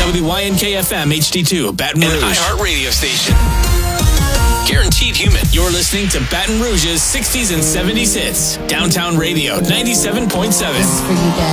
WYNK-FM HD2, Baton Rouge. An iHeart radio station. Guaranteed human. You're listening to Baton Rouge's 60s and 70s hits. Downtown Radio, 97.7. This is for you, Daddy.